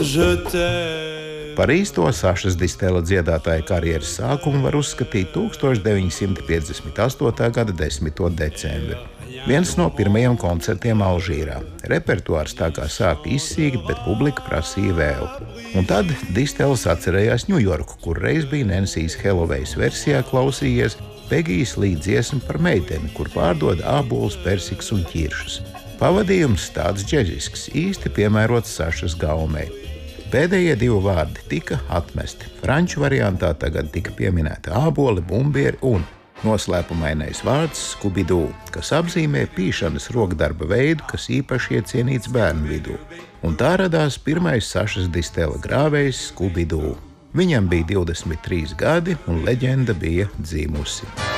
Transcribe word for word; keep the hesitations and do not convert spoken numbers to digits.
Par īsto Sašas Distela dziedātāja karjeras sākumu var uzskatīt tūkstoš deviņi simti piecdesmit astotā gada desmito decembri. Viens no pirmajiem koncertiem Alžīrā. Repertuārs tā kā sāka izsīkt, bet publika prasīja vēl. Un tad Distels atcerējās Ņujorku, kur reiz bija Nensijas Helovejas versijā klausījies Pegijas Lī dziesmu par meiteni, kur pārdod ābolus, persikus un ķiršus. Pavadījums tāds džežisks, īsti piemērots Sašas gaumei. Pēdējie divi vārdi tika atmesti. Franču variantā tagad tika pieminēta āboli, bumbieri un noslēpumainais vārds Scooby-Doo, kas apzīmē pīšanas rokdarba veidu, kas īpaši iecienīts bērnu vidū. Un tā radās pirmais Sašas Distela grāvējs Scooby-Doo. Viņam bija divdesmit trīs gadi un leģenda bija dzimusi.